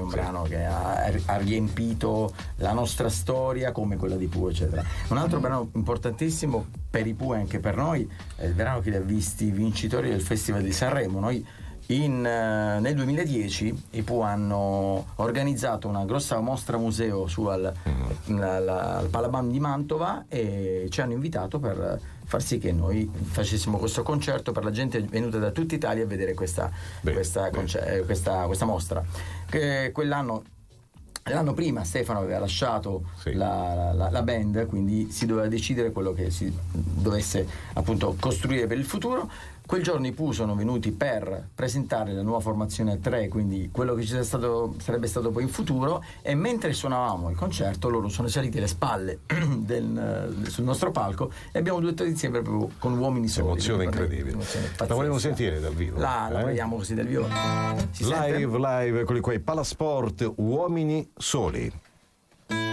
un brano che ha riempito la nostra storia come quella di Pooh, eccetera. Un altro brano importantissimo per i Pooh e anche per noi è il brano che li ha visti vincitori del Festival di Sanremo. Noi nel 2010 i Pooh hanno organizzato una grossa mostra museo al Palaban di Mantova e ci hanno invitato per far sì che noi facessimo questo concerto per la gente venuta da tutta Italia a vedere questa mostra. Che l'anno prima Stefano aveva lasciato la band, quindi si doveva decidere quello che si dovesse appunto costruire per il futuro. Quel giorno i Pooh sono venuti per presentare la nuova formazione a 3, quindi quello che sarebbe stato poi in futuro, e mentre suonavamo il concerto loro sono saliti alle spalle sul nostro palco e abbiamo duettato insieme proprio con Uomini Soli. Emozione incredibile. La volevo sentire dal vivo. La proviamo così dal vivo. Live con quei Palasport Uomini Soli.